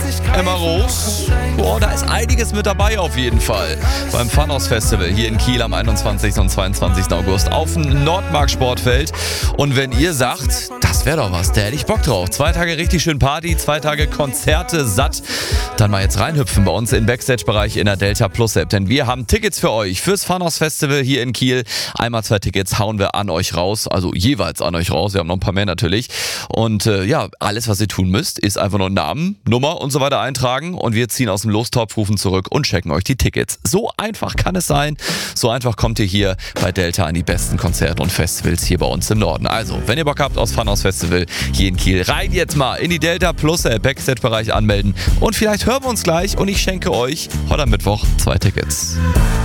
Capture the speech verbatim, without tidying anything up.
Emma Rose. Boah, da ist einiges mit dabei auf jeden Fall. Beim Funhouse Festival hier in Kiel am einundzwanzigsten und zweiundzwanzigsten August auf dem Nordmark Sportfeld. Und wenn ihr sagt, das wäre doch was, da hätte ich Bock drauf. Zwei Tage richtig schön Party, zwei Tage Konzerte satt. Dann mal jetzt reinhüpfen bei uns im Backstage-Bereich in der Delta Plus App. Denn wir haben Tickets für euch fürs Funhouse Festival hier in Kiel. Einmal zwei Tickets hauen wir an euch raus, also jeweils an euch raus. Wir haben noch ein paar mehr natürlich. Und äh, ja, alles, was ihr tun müsst, ist einfach nur Namen, Nummer und so weiter eintragen. Und wir ziehen aus dem Lostopf, rufen zurück und checken euch die Tickets. So einfach kann es sein. So einfach kommt ihr hier bei Delta an die besten Konzerte und Festivals hier bei uns im Norden. Also, wenn ihr Bock habt aufs Funhouse Festival hier in Kiel, rein jetzt mal in die Delta Plus App, Backstage-Bereich anmelden. Und vielleicht hören wir uns gleich und ich schenke euch heute am Mittwoch zwei Tickets.